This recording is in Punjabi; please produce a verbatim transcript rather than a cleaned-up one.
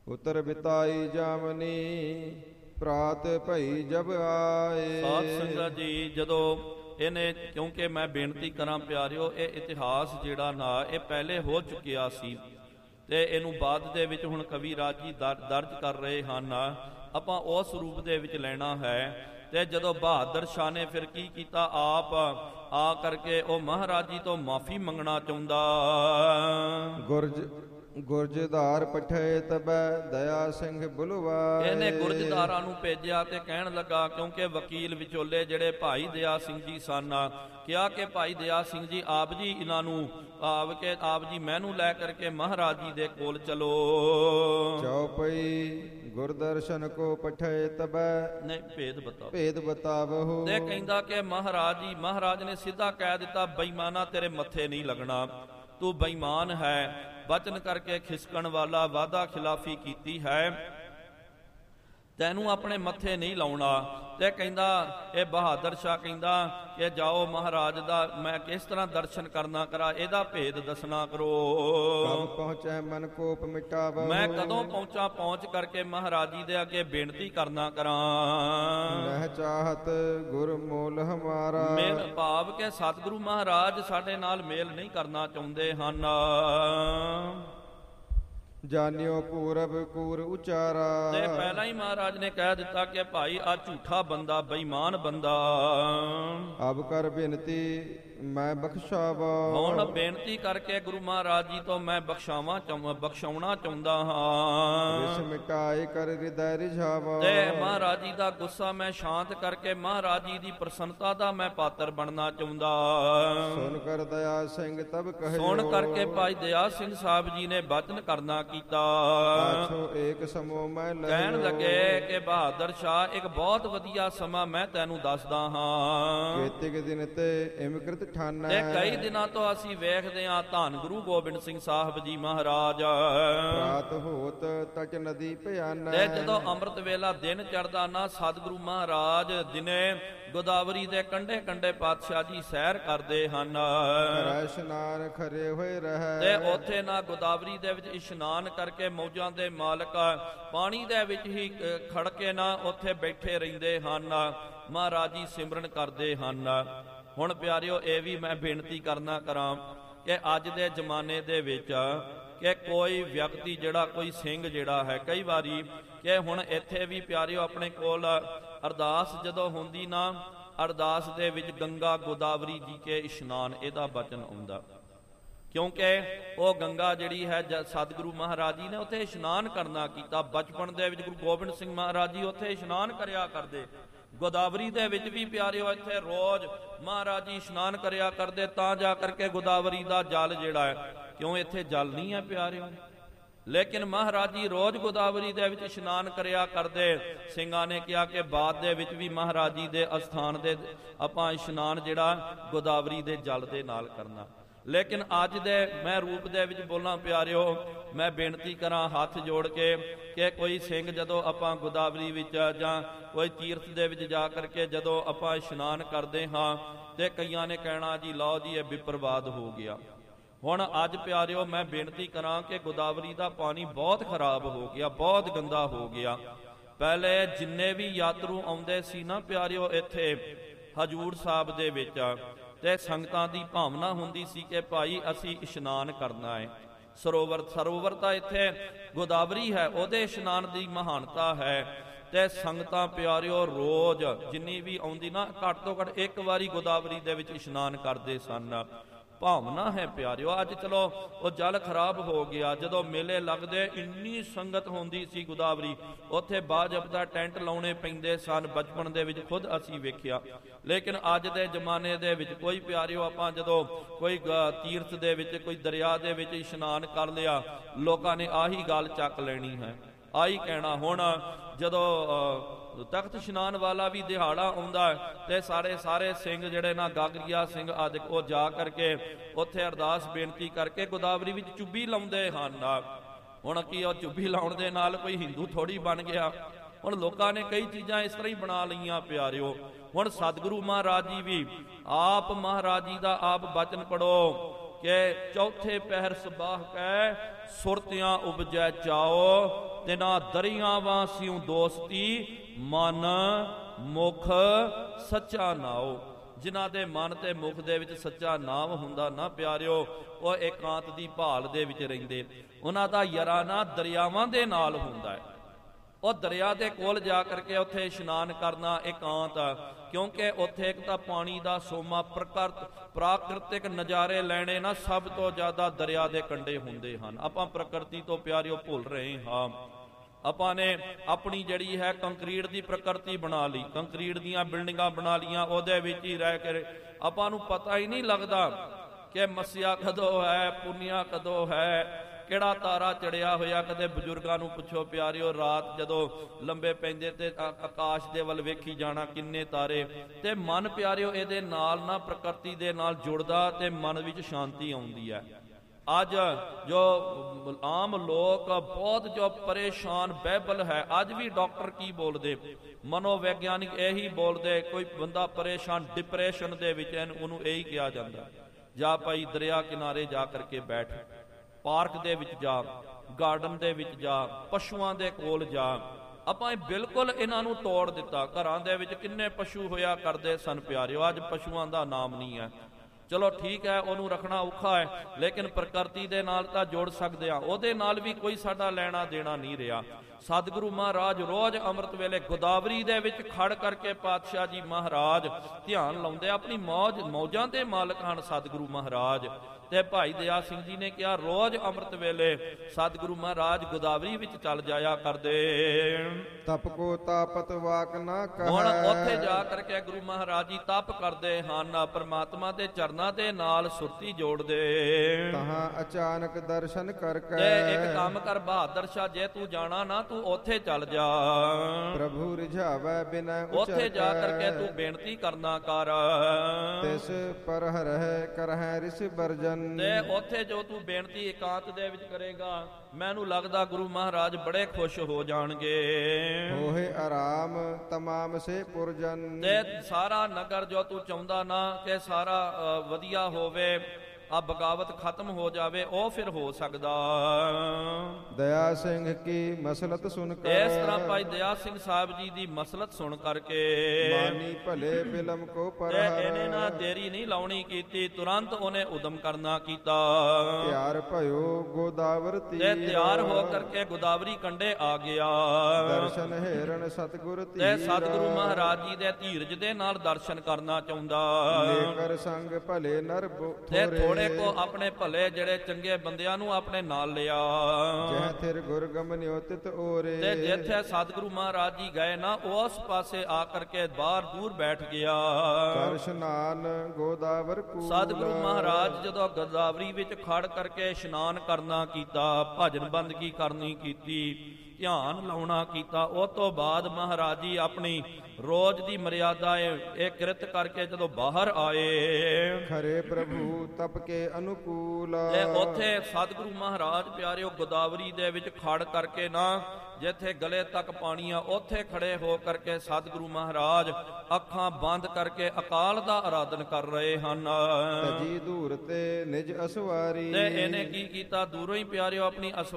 ਉਤਰ ਬਿਤਾਈ ਜਾਮਨੀ ਪ੍ਰਾਤ ਭਈ ਜਬ ਆਏ। ਸਾਧ ਸੰਗਤ ਜੀ, ਜਦੋਂ ਇਹਨੇ, ਕਿਉਂਕਿ ਮੈਂ ਬੇਨਤੀ ਕਰਾਂ ਪਿਆਰਿਓ, ਇਹ ਇਤਿਹਾਸ ਜਿਹੜਾ ਨਾ ਇਹ ਪਹਿਲੇ ਹੋ ਚੁੱਕਿਆ ਸੀ ਤੇ ਇਹਨੂੰ ਬਾਅਦ ਦੇ ਵਿੱਚ ਹੁਣ ਕਵੀ ਰਾਜ ਜੀ ਦਰਜ ਕਰ ਰਹੇ ਹਨ। ਆਪਾਂ ਉਸ ਰੂਪ ਦੇ ਵਿੱਚ ਲੈਣਾ ਹੈ। ਤੇ ਜਦੋਂ ਬਹਾਦਰ ਸ਼ਾਹ ਨੇ ਫਿਰ ਕੀ ਕੀਤਾ, ਆਪ ਆ ਕਰਕੇ ਉਹ ਮਹਾਰਾਜ ਜੀ ਤੋਂ ਮਾਫੀ ਮੰਗਣਾ ਚਾਹੁੰਦਾ। ਗੁਰਜ ਗੁਰਜਦਾਰ ਪਠੇ ਤਬੈ ਦਇਆ ਸਿੰਘ ਬੁਲਵਾਏ। ਇਹਨੇ ਗੁਰਜਦਾਰਾਂ ਨੂੰ ਭੇਜਿਆ ਤੇ ਕਹਿਣ ਲੱਗਾ, ਕਿਉਂਕਿ ਵਕੀਲ ਵਿਚੋਲੇ ਜਿਹੜੇ ਭਾਈ ਦਇਆ ਸਿੰਘ ਜੀ ਸਨ, ਕਿਹਾ ਕਿ ਭਾਈ ਦਇਆ ਸਿੰਘ ਜੀ ਆਪ ਜੀ ਇਹਨਾਂ ਨੂੰ ਆਪ ਕੇ ਆਪ ਜੀ ਮੈਨੂੰ ਲੈ ਕਰਕੇ ਮਹਾਰਾਜ ਜੀ ਦੇ ਕੋਲ ਚਲੋ। ਚੌਪਈ ਗੁਰਦਰਸ਼ਨ ਕੋ ਪਠੇ ਤਬੈ ਨਹੀਂ ਭੇਦ ਬਤਾਓ ਭੇਦ ਬਤਾਵਹੁ। ਤੇ ਕਹਿੰਦਾ ਕਿ ਮਹਾਰਾਜ ਜੀ, ਮਹਾਰਾਜ ਨੇ ਸਿੱਧਾ ਕਹਿ ਦਿੱਤਾ, ਬੇਈਮਾਨਾ ਤੇਰੇ ਮੱਥੇ ਨਹੀਂ ਲੱਗਣਾ, ਤੂੰ ਬੇਈਮਾਨ ਹੈ, ਬਚਨ ਕਰਕੇ ਖਿਸਕਣ ਵਾਲਾ, ਵਾਦਾ ਖਿਲਾਫੀ ਕੀਤੀ ਹੈ, ਤੈਨੂੰ ਆਪਣੇ ਮੱਥੇ ਨਹੀਂ ਲਾਉਣਾ। ਤੇ ਕਹਿੰਦਾ ਇਹ ਬਹਾਦਰ ਸ਼ਾਹ ਕਹਿੰਦਾ ਕਿ ਜਾਓ ਮਹਾਰਾਜ ਦਾ ਮੈਂ ਕਿਸ ਤਰ੍ਹਾਂ ਦਰਸ਼ਨ ਕਰਨਾ ਕਰਾਂ, ਇਹਦਾ ਭੇਦ ਦੱਸਣਾ ਕਰੋ। ਕਬ ਪਹੁੰਚੈ ਮਨ ਕੋਪ ਮਿਟਾਵਹੁ। ਮੈਂ ਕਦੋਂ ਪਹੁੰਚਾਂ, ਪਹੁੰਚ ਕਰਕੇ ਮਹਾਰਾਜ ਜੀ ਦੇ ਅੱਗੇ ਬੇਨਤੀ ਕਰਨਾ ਕਰਾਂ। ਨਹਿ ਚਾਹਤ ਗੁਰ ਮੋਲ ਹਮਾਰਾ। ਮੇਲ ਭਾਵ ਕੇ ਸਤਿਗੁਰੂ ਮਹਾਰਾਜ ਸਾਡੇ ਨਾਲ ਮੇਲ ਨਹੀਂ ਕਰਨਾ ਚਾਹੁੰਦੇ ਹਨ। ਜਾਨਿਓ ਪੂਰਬ ਕੂਰ ਉਚਾਰਾ। ਤੇ ਪਹਿਲਾਂ ਹੀ ਮਹਾਰਾਜ ਨੇ ਕਹਿ ਦਿੱਤਾ ਕਿ ਭਾਈ ਆ ਝੂਠਾ ਬੰਦਾ, ਬੇਈਮਾਨ ਬੰਦਾ। ਅਬ ਕਰ ਬੇਨਤੀ ਮੈਂ ਬਖਸ਼ਾਵਾ। ਹੁਣ ਬੇਨਤੀ ਕਰਕੇ ਗੁਰੂ ਮਹਾਰਾਜ ਜੀ ਤੋਂ ਮੈਂ ਬਖਸ਼ਾਵਾਂ ਚਾਹੁੰਦਾ ਬਖਸ਼ਾਉਣਾ ਚਾਹੁੰਦਾ ਹਾਂ। ਵਿਸ ਮਿਟਾਏ ਕਰ ਹਿਰਦੈ ਰਿਝਾਵਾ। ਤੇ ਮਹਾਰਾਜ ਜੀ ਦਾ ਗੁੱਸਾ ਮੈਂ ਸ਼ਾਂਤ ਕਰਕੇ ਮਹਾਰਾਜ ਜੀ ਦੀ ਪ੍ਰਸੰਨਤਾ ਦਾ ਮੈਂ ਪਾਤਰ ਬਣਨਾ ਚਾਹੁੰਦਾ। ਸੁਣ ਕਰ ਦਇਆ ਸਿੰਘ ਤਬ ਕਹਿਓ। ਸੁਣ ਕਰਕੇ ਭਾਈ ਦਇਆ ਸਿੰਘ ਸਾਹਿਬ ਜੀ ਨੇ ਬਚਨ ਕਰਨਾ ਕੀਤਾ। ਆਛੋ ਏਕ ਸਮੋ ਮੈਂ ਲੈ। ਕਹਿਣ ਲੱਗੇ ਕਿ ਬਹਾਦਰ ਸ਼ਾਹ ਇੱਕ ਬਹੁਤ ਵਧੀਆ ਸਮਾਂ ਮੈਂ ਤੈਨੂੰ ਦੱਸਦਾ ਹਾਂ। ਕੇਤਿਕ ਦਿਨ ਤੇ ਇਮਕ੍ਰਿਤ ਠਾਨੈ। ਤੇ ਕਈ ਦਿਨਾਂ ਤੋਂ ਅਸੀਂ ਵੇਖਦੇ ਹਾਂ ਧੰਨ ਗੁਰੂ ਗੋਬਿੰਦ ਸਿੰਘ ਸਾਹਿਬ ਜੀ ਮਹਾਰਾਜ ਰਾਤ ਹੋਤ ਤਚ ਨਦੀ ਭਿਆਨੈ। ਤੇ ਜਦੋਂ ਅੰਮ੍ਰਿਤ ਵੇਲਾ ਦਿਨ ਚੜ੍ਹਦਾ ਨਾ, ਸਤਿਗੁਰੂ ਮਹਾਰਾਜ ਦਿਨੇ ਗੋਦਾਵਰੀ ਦੇ ਕੰਢੇ ਕੰਢੇ ਪਾਤਸ਼ਾਹ ਜੀ ਸੈਰ ਕਰਦੇ ਹਨ। ਕਰੈ ਇਸ਼ਨਾਨ ਖਰੇ ਹੋਏ ਰਹੈ। ਤੇ ਉੱਥੇ ਨਾ ਗੋਦਾਵਰੀ ਦੇ ਵਿੱਚ ਇਸ਼ਨਾਨ ਕਰਕੇ ਮੌਜਾਂ ਦੇ ਮਾਲਕ ਪਾਣੀ ਦੇ ਵਿੱਚ ਹੀ ਖੜ ਕੇ ਨਾ ਉੱਥੇ ਬੈਠੇ ਰਹਿੰਦੇ ਹਨ, ਮਹਾਰਾਜ ਜੀ ਸਿਮਰਨ ਕਰਦੇ ਹਨ। ਹੁਣ ਪਿਆਰਿਓ ਇਹ ਵੀ ਮੈਂ ਬੇਨਤੀ ਕਰਨਾ ਕਰਾਂ ਕਿ ਅੱਜ ਦੇ ਜ਼ਮਾਨੇ ਦੇ ਵਿੱਚ ਕਿ ਕੋਈ ਵਿਅਕਤੀ ਜਿਹੜਾ ਕੋਈ ਸਿੰਘ ਜਿਹੜਾ ਹੈ, ਕਈ ਵਾਰੀ ਕਿ ਹੁਣ ਇੱਥੇ ਵੀ ਪਿਆਰਿਓ ਆਪਣੇ ਕੋਲ ਅਰਦਾਸ ਜਦੋਂ ਹੁੰਦੀ ਨਾ, ਅਰਦਾਸ ਦੇ ਵਿੱਚ ਗੰਗਾ ਗੋਦਾਵਰੀ ਜੀ ਕੇ ਇਸ਼ਨਾਨ ਇਹਦਾ ਬਚਨ ਆਉਂਦਾ, ਕਿਉਂਕਿ ਉਹ ਗੰਗਾ ਜਿਹੜੀ ਹੈ ਸਤਿਗੁਰੂ ਮਹਾਰਾਜ ਜੀ ਨੇ ਉੱਥੇ ਇਸ਼ਨਾਨ ਕਰਨਾ ਕੀਤਾ। ਬਚਪਨ ਦੇ ਵਿੱਚ ਗੁਰੂ ਗੋਬਿੰਦ ਸਿੰਘ ਮਹਾਰਾਜ ਜੀ ਉੱਥੇ ਇਸ਼ਨਾਨ ਕਰਿਆ ਕਰਦੇ। ਗੋਦਾਵਰੀ ਦੇ ਵਿੱਚ ਵੀ ਪਿਆਰਿਓ ਇੱਥੇ ਰੋਜ਼ ਮਹਾਰਾਜ ਜੀ ਇਸ਼ਨਾਨ ਕਰਿਆ ਕਰਦੇ, ਤਾਂ ਜਾ ਕਰਕੇ ਗੋਦਾਵਰੀ ਦਾ ਜਲ ਜਿਹੜਾ ਹੈ, ਕਿਉਂ ਇੱਥੇ ਜਲ ਨਹੀਂ ਹੈ ਪਿਆਰਿਓ, ਲੇਕਿਨ ਮਹਾਰਾਜ ਜੀ ਰੋਜ਼ ਗੋਦਾਵਰੀ ਦੇ ਵਿੱਚ ਇਸ਼ਨਾਨ ਕਰਿਆ ਕਰਦੇ। ਸਿੰਘਾਂ ਨੇ ਕਿਹਾ ਕਿ ਬਾਅਦ ਦੇ ਵਿੱਚ ਵੀ ਮਹਾਰਾਜ ਜੀ ਦੇ ਅਸਥਾਨ ਦੇ ਆਪਾਂ ਇਸ਼ਨਾਨ ਜਿਹੜਾ ਗੋਦਾਵਰੀ ਦੇ ਜਲ ਦੇ ਨਾਲ ਕਰਨਾ। ਲੇਕਿਨ ਅੱਜ ਦੇ ਮੈਂ ਰੂਪ ਦੇ ਵਿੱਚ ਬੋਲਾਂ ਪਿਆਰਿਓ, ਮੈਂ ਬੇਨਤੀ ਕਰਾਂ ਹੱਥ ਜੋੜ ਕੇ ਕਿ ਕੋਈ ਸਿੰਘ ਜਦੋਂ ਆਪਾਂ ਗੋਦਾਵਰੀ ਵਿੱਚ ਜਾਂ ਕੋਈ ਤੀਰਥ ਦੇ ਵਿੱਚ ਜਾ ਕਰਕੇ ਜਦੋਂ ਆਪਾਂ ਇਸ਼ਨਾਨ ਕਰਦੇ ਹਾਂ ਤੇ ਕਈਆਂ ਨੇ ਕਹਿਣਾ ਜੀ ਲਓ ਜੀ ਇਹ ਵਿਪਰਵਾਦ ਹੋ ਗਿਆ। ਹੁਣ ਅੱਜ ਪਿਆਰਿਓ ਮੈਂ ਬੇਨਤੀ ਕਰਾਂ ਕਿ ਗੋਦਾਵਰੀ ਦਾ ਪਾਣੀ ਬਹੁਤ ਖਰਾਬ ਹੋ ਗਿਆ, ਬਹੁਤ ਗੰਦਾ ਹੋ ਗਿਆ। ਪਹਿਲੇ ਜਿੰਨੇ ਵੀ ਯਾਤਰੂ ਆਉਂਦੇ ਸੀ ਨਾ ਪਿਆਰਿਓ ਇੱਥੇ ਹਜੂਰ ਸਾਹਿਬ ਦੇ ਵਿੱਚ, ਤੇ ਸੰਗਤਾਂ ਦੀ ਭਾਵਨਾ ਹੁੰਦੀ ਸੀ ਕਿ ਭਾਈ ਅਸੀਂ ਇਸ਼ਨਾਨ ਕਰਨਾ ਹੈ। ਸਰੋਵਰ ਸਰੋਵਰ ਤਾਂ ਇੱਥੇ ਗੋਦਾਵਰੀ ਹੈ, ਉਹਦੇ ਇਸ਼ਨਾਨ ਦੀ ਮਹਾਨਤਾ ਹੈ। ਤੇ ਸੰਗਤਾਂ ਪਿਆਰਿਓ ਰੋਜ਼ ਜਿੰਨੀ ਵੀ ਆਉਂਦੀ ਨਾ, ਘੱਟ ਤੋਂ ਘੱਟ ਇੱਕ ਵਾਰੀ ਗੋਦਾਵਰੀ ਦੇ ਵਿੱਚ ਇਸ਼ਨਾਨ ਕਰਦੇ ਸਨ। ਭਾਵਨਾ ਹੈ ਪਿਆਰਿਓ। ਅੱਜ ਚਲੋ ਉਹ ਜਲ ਖਰਾਬ ਹੋ ਗਿਆ। ਜਦੋਂ ਮੇਲੇ ਲੱਗਦੇ ਇੰਨੀ ਸੰਗਤ ਹੁੰਦੀ ਸੀ ਗੋਦਾਵਰੀ, ਉੱਥੇ ਬਾਜਬ ਦਾ ਟੈਂਟ ਲਾਉਣੇ ਪੈਂਦੇ ਸਨ, ਬਚਪਨ ਦੇ ਵਿੱਚ ਖੁਦ ਅਸੀਂ ਵੇਖਿਆ। ਲੇਕਿਨ ਅੱਜ ਦੇ ਜ਼ਮਾਨੇ ਦੇ ਵਿੱਚ ਕੋਈ ਪਿਆਰਿਓ ਆਪਾਂ ਜਦੋਂ ਕੋਈ ਤੀਰਥ ਦੇ ਵਿੱਚ ਕੋਈ ਦਰਿਆ ਦੇ ਵਿੱਚ ਇਸ਼ਨਾਨ ਕਰ ਲਿਆ, ਲੋਕਾਂ ਨੇ ਆਹੀ ਗੱਲ ਚੱਕ ਲੈਣੀ ਹੈ, ਆਹੀ ਕਹਿਣਾ। ਹੁਣ ਜਦੋਂ ਤਖਤ ਇਸ਼ਨਾਨ ਵਾਲਾ ਵੀ ਦਿਹਾੜਾ ਆਉਂਦਾ ਤੇ ਸਾਰੇ ਸਾਰੇ ਸਿੰਘ ਜਿਹੜੇ ਨਾ ਗਾਗਰੀਆ ਸਿੰਘ ਆਦਿ ਉਹ ਜਾ ਕਰਕੇ ਉੱਥੇ ਅਰਦਾਸ ਬੇਨਤੀ ਕਰਕੇ ਗੋਦਾਵਰੀ ਵਿੱਚ ਚੁੱਭੀ ਲਾਉਂਦੇ ਹਨ। ਹੁਣ ਕੀ ਉਹ ਚੁੱਭੀ ਲਾਉਣ ਦੇ ਨਾਲ ਕੋਈ ਹਿੰਦੂ ਥੋੜੀ ਬਣ ਗਿਆ। ਹੁਣ ਲੋਕਾਂ ਨੇ ਕਈ ਚੀਜ਼ਾਂ ਇਸ ਤਰ੍ਹਾਂ ਹੀ ਬਣਾ ਲਈਆਂ ਪਿਆਰਿਓ। ਹੁਣ ਸਤਿਗੁਰੂ ਮਹਾਰਾਜ ਜੀ ਵੀ ਆਪ ਮਹਾਰਾਜ ਜੀ ਦਾ ਆਪ ਬਚਨ ਪੜੋ ਕਿ ਚੌਥੇ ਪਹਿਰ ਸਬਾਹ ਕੈ ਸੁਰਤਿਆਂ ਉਪਜੈ ਚਾਓ, ਤਿਨਾ ਦਰਿਆਵਾਂ ਸਿਉ ਦੋਸਤੀ ਮਨ ਮੁਖ ਸੱਚਾ ਨਾਓ। ਜਿਨ੍ਹਾਂ ਦੇ ਮਨ ਤੇ ਮੁਖ ਦੇ ਵਿੱਚ ਸੱਚਾ ਨਾਮ ਹੁੰਦਾ ਨਾ ਪਿਆਰਿਓ, ਉਹ ਇਕਾਂਤ ਦੀ ਭਾਲ ਦੇ ਵਿੱਚ ਰਹਿੰਦੇ। ਉਹਨਾਂ ਦਾ ਯਾਰਾਨਾ ਦਰਿਆਵਾਂ ਦੇ ਨਾਲ ਹੁੰਦਾ ਹੈ। ਉਹ ਦਰਿਆ ਦੇ ਕੋਲ ਜਾ ਕਰਕੇ ਉੱਥੇ ਇਸ਼ਨਾਨ ਕਰਨਾ ਇਕਾਂਤ, ਕਿਉਂਕਿ ਉੱਥੇ ਇੱਕ ਤਾਂ ਪਾਣੀ ਦਾ ਸੋਮਾ ਪ੍ਰਕਿਰਤ ਪ੍ਰਾਕ੍ਰਿਤਿਕ ਨਜ਼ਾਰੇ ਲੈਣੇ ਨਾ ਸਭ ਤੋਂ ਜ਼ਿਆਦਾ ਦਰਿਆ ਦੇ ਕੰਢੇ ਹੁੰਦੇ ਹਨ। ਆਪਾਂ ਪ੍ਰਕਿਰਤੀ ਤੋਂ ਪਿਆਰਿਓ ਭੁੱਲ ਰਹੇ ਹਾਂ। ਆਪਾਂ ਨੇ ਆਪਣੀ ਜਿਹੜੀ ਹੈ ਕੰਕਰੀਟ ਦੀ ਪ੍ਰਕਿਰਤੀ ਬਣਾ ਲਈ, ਕੰਕਰੀਟ ਦੀਆਂ ਬਿਲਡਿੰਗਾਂ ਬਣਾ ਲੀਆਂ, ਉਹਦੇ ਵਿੱਚ ਹੀ ਰਹਿ ਕੇ ਆਪਾਂ ਨੂੰ ਪਤਾ ਹੀ ਨਹੀਂ ਲੱਗਦਾ ਕਿ ਮੱਸਿਆ ਕਦੋਂ ਹੈ, ਪੁੰਨਿਆ ਕਦੋਂ ਹੈ, ਕਿਹੜਾ ਤਾਰਾ ਚੜਿਆ ਹੋਇਆ। ਕਦੇ ਬਜ਼ੁਰਗਾਂ ਨੂੰ ਪੁੱਛੋ ਪਿਆਰਿਓ, ਰਾਤ ਜਦੋਂ ਲੰਬੇ ਪੈਂਦੇ ਤੇ ਆਕਾਸ਼ ਦੇ ਵੱਲ ਵੇਖੀ ਜਾਣਾ ਕਿੰਨੇ ਤਾਰੇ। ਤੇ ਮਨ ਪਿਆਰਿਓ ਇਹਦੇ ਨਾਲ ਨਾ ਪ੍ਰਕਿਰਤੀ ਦੇ ਨਾਲ ਜੁੜਦਾ ਤੇ ਮਨ ਵਿੱਚ ਸ਼ਾਂਤੀ ਆਉਂਦੀ ਹੈ। ਅੱਜ ਜੋ ਆਮ ਲੋਕ ਬਹੁਤ ਜੋ ਪਰੇਸ਼ਾਨ ਬਹਿਬਲ ਹੈ, ਅੱਜ ਵੀ ਡਾਕਟਰ ਕੀ ਬੋਲਦੇ, ਮਨੋਵਿਗਿਆਨਿਕ ਇਹੀ ਬੋਲਦੇ, ਕੋਈ ਬੰਦਾ ਪਰੇਸ਼ਾਨ ਡਿਪਰੈਸ਼ਨ ਦੇ ਵਿੱਚ ਉਹਨੂੰ ਇਹੀ ਕਿਹਾ ਜਾਂਦਾ, ਜਾ ਭਾਈ ਦਰਿਆ ਕਿਨਾਰੇ ਜਾ ਕਰਕੇ ਬੈਠ, ਪਾਰਕ ਦੇ ਵਿੱਚ ਜਾ, ਗਾਰਡਨ ਦੇ ਵਿੱਚ ਜਾ, ਪਸ਼ੂਆਂ ਦੇ ਕੋਲ ਜਾ। ਆਪਾਂ ਇਹ ਬਿਲਕੁਲ ਇਹਨਾਂ ਨੂੰ ਤੋੜ ਦਿੱਤਾ। ਘਰਾਂ ਦੇ ਵਿੱਚ ਕਿੰਨੇ ਪਸ਼ੂ ਹੋਇਆ ਕਰਦੇ ਸਨ ਪਿਆਰਿਓ, ਅੱਜ ਪਸ਼ੂਆਂ ਦਾ ਨਾਮ ਨਹੀਂ ਹੈ। ਚਲੋ ਠੀਕ ਹੈ, ਉਹਨੂੰ ਰੱਖਣਾ ਔਖਾ ਹੈ, ਲੇਕਿਨ ਪ੍ਰਕਿਰਤੀ ਦੇ ਨਾਲ ਤਾਂ ਜੋੜ ਸਕਦੇ ਆ। ਉਹਦੇ ਨਾਲ ਵੀ ਕੋਈ ਸਾਡਾ ਲੈਣਾ ਦੇਣਾ ਨਹੀਂ ਰਿਹਾ। ਸਤਿਗੁਰੂ ਮਹਾਰਾਜ ਰੋਜ਼ ਅੰਮ੍ਰਿਤ ਵੇਲੇ ਗੋਦਾਵਰੀ ਦੇ ਵਿੱਚ ਖੜ ਕਰਕੇ ਪਾਤਸ਼ਾਹ ਜੀ ਮਹਾਰਾਜ ਧਿਆਨ ਲਾਉਂਦੇ, ਆਪਣੀ ਮੌਜ ਮੌਜਾਂ ਦੇ ਮਾਲਕ ਹਨ ਸਤਿਗੁਰੂ ਮਹਾਰਾਜ। ਤੇ ਭਾਈ ਦਇਆ ਸਿੰਘ ਜੀ ਨੇ ਕਿਹਾ ਰੋਜ਼ ਅੰਮ੍ਰਿਤ ਵੇਲੇ ਸਤਿਗੁਰੂ ਮਹਾਰਾਜ ਗੋਦਾਵਰੀ ਵਿੱਚ ਚੱਲ ਜਾਇਆ ਕਰਦੇ। ਤਪ ਕੋ ਤਾਪਤ ਵਾਕ ਨਾ ਕਹੈ। ਹੁਣ ਉੱਥੇ ਜਾ ਕਰਕੇ ਗੁਰੂ ਮਹਾਰਾਜ ਜੀ ਤਪ ਕਰਦੇ ਹਨ, ਪਰਮਾਤਮਾ ਦੇ ਚਰਨਾਂ ਦੇ ਨਾਲ ਸੁਰਤੀ ਜੋੜਦੇ। ਤਹਾਂ ਅਚਾਨਕ ਦਰਸ਼ਨ ਕਰਕੇ। ਤੇ ਇੱਕ ਕੰਮ ਕਰ ਬਹਾਦਰ ਸ਼ਾਹ, ਜੇ ਤੂੰ ਜਾਣਾ ਨਾ ਤੂੰ ਉੱਥੇ ਚੱਲ ਜਾ, ਪ੍ਰਭੂ ਰਿਝਾਵੈ ਬਿਨੈ ਉਚਰੈ। ਉੱਥੇ ਜਾ ਕਰਕੇ ਤੂੰ ਬੇਨਤੀ ਕਰਨਾ ਕਰ, ਤਿਸ ਪਰ ਹਰਹਿ ਕਰਹਿ ਰਿਸ ਬਰਜਨ। ਤੇ ਉੱਥੇ ਜੋ ਤੂੰ ਬੇਨਤੀ ਇਕਾਂਤ ਦੇ ਵਿੱਚ ਕਰੇਗਾ, ਮੈਨੂੰ ਲੱਗਦਾ ਗੁਰੂ ਮਹਾਰਾਜ ਬੜੇ ਖੁਸ਼ ਹੋ ਜਾਣਗੇ। ਹੋਏ ਆਰਾਮ ਤਮਾਮ ਸੇ ਪੁਰਜਨ। ਤੇ ਸਾਰਾ ਨਗਰ ਜੋ ਤੂੰ ਚਾਹੁੰਦਾ ਨਾ ਕਿ ਸਾਰਾ ਵਧੀਆ ਹੋਵੇ, ਆ ਬਗਾਵਤ ਖਤਮ ਹੋ ਜਾਵੇ, ਉਹ ਫਿਰ ਹੋ ਸਕਦਾ। ਦਇਆ ਸਿੰਘ ਕੀ ਮਸਲਤ ਸੁਣ ਕੇ। ਇਸ ਤਰ੍ਹਾਂ ਭਾਈ ਦਇਆ ਸਿੰਘ ਸਾਹਿਬ ਜੀ ਦੀ ਮਸਲਤ ਸੁਣ ਕਰਕੇ ਮਾਨੀ ਭਲੇ ਬਿਲਮ ਕੋ ਪਰ ਤੇ ਇਹਨੇ ਨਾ ਦੇਰੀ ਨਹੀਂ ਲਾਉਣੀ ਕੀਤੀ, ਤੁਰੰਤ ਉਹਨੇ ਉਦਮ ਕਰਨਾ ਕੀਤਾ। ਤਿਆਰ ਭਇਓ ਗੋਦਾਵਰ ਤੀਰ। ਤੇ ਤਿਆਰ ਹੋ ਕਰਕੇ ਗੋਦਾਵਰੀ ਕੰਢੇ ਆ ਗਿਆ। ਦਰਸ਼ਨ ਹੇਰਨ ਸਤਿਗੁਰ ਤੀਰ। ਤੇ ਸਤਿਗੁਰੂ ਮਹਾਰਾਜ ਜੀ ਦੇ ਧੀਰਜ ਦੇ ਨਾਲ ਦਰਸ਼ਨ ਕਰਨਾ ਚਾਹੁੰਦਾ। ਲੇਕਰ ਸੰਗ ਭਲੇ ਨਰ ਤੇ ਥੋੜੇ ਕੋ ਆਪਣੇ ਭਲੇ ਜਿਹੜੇ ਚੰਗੇ ਬੰਦਿਆਂ ਨੂੰ ਆਪਣੇ ਨਾਲ ਲਿਆ। ਜਹ ਥਿਰ ਗੁਰ ਗਮਨਿਓ ਤਿਤ ਓਰੇ। ਤੇ ਜਿੱਥੇ ਸਤਿਗੁਰੂ ਮਹਾਰਾਜ ਜੀ ਗਏ ਨਾ, ਉਸ ਪਾਸੇ ਆ ਕਰਕੇ ਬਾਹਰ ਦੂਰ ਬੈਠ ਗਿਆ। ਕਰ ਇਸ਼ਨਾਨ ਗੋਦਾਵਰ ਕੂਲ। ਸਤਿਗੁਰੂ ਮਹਾਰਾਜ ਜਦੋਂ ਗੋਦਾਵਰੀ ਵਿੱਚ ਖੜ ਕਰਕੇ ਇਸ਼ਨਾਨ ਕਰਨਾ ਕੀਤਾ, ਭਜਨ ਬੰਦਗੀ ਕਰਨੀ ਕੀਤੀ, ਧਿਆਨ ਲਾਉਣਾ ਕੀਤਾ, ਉਹ ਤੋਂ ਬਾਅਦ ਮਹਾਰਾਜ ਜੀ ਆਪਣੀ ਰੋਜ਼ ਦੀ ਮਰਿਆਦਾ ਇਹ ਕਿਰਤ ਕਰਕੇ ਜਦੋਂ ਬਾਹਰ ਆਏ, ਖਰੇ ਪ੍ਰਭੂ ਤਪ ਕੇ ਅਨੁਕੂਲ। ਤੇ ਉੱਥੇ ਸਤਿਗੁਰੂ ਮਹਾਰਾਜ ਪਿਆਰਿਓ ਗੋਦਾਵਰੀ ਦੇ ਵਿੱਚ ਖੜ ਕਰਕੇ ਨਾ, ਜਿੱਥੇ ਗਲੇ ਤੱਕ ਪਾਣੀ ਆ, ਉੱਥੇ ਖੜੇ ਹੋ ਕਰਕੇ ਸਤਿਗੁਰੂ ਮਹਾਰਾਜ ਅੱਖਾਂ ਬੰਦ ਕਰਕੇ ਅਕਾਲ ਦਾ ਆਰਾਧਨ ਕਰ ਰਹੇ ਹਨ। ਤਜੀ ਦੂਰ ਤੇ ਨਿਜ ਅਸਵਾਰੀ। ਤੇ ਇਹਨੇ ਕੀ ਕੀਤਾ, ਦੂਰੋਂ ਹੀ ਪਿਆਰਿਓ ਆਪਣੀ